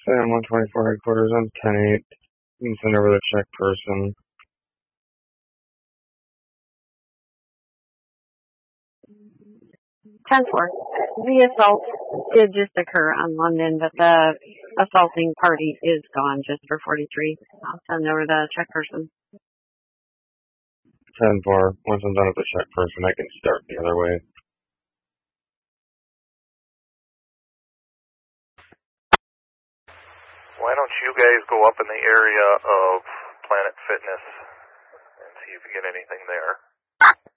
Sam 124 headquarters on 10-8. You can send over the check person. 10-4. The assault did just occur on London, but the assaulting party is gone just for 43. I'll send over the check person. 10-4. Once I'm done with the check person, I can start the other way. Why don't you guys go up in the area of Planet Fitness and see if you get anything there?